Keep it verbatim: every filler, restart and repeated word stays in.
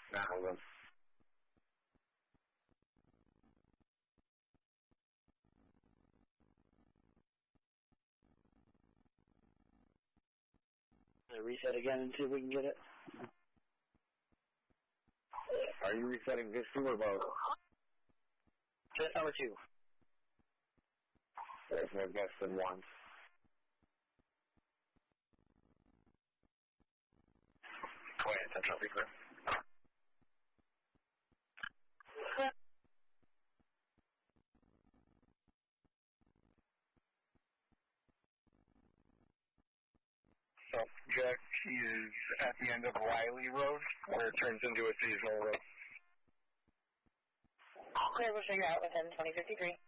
Not moving. Reset again and see if we can get it. Are you resetting this two or both? Just number two. There's no guess than one. Go ahead, that's not clear. Subject is at the end of Wiley Road, where it turns into a seasonal road. Clear, we'll figure out within twenty fifty-three.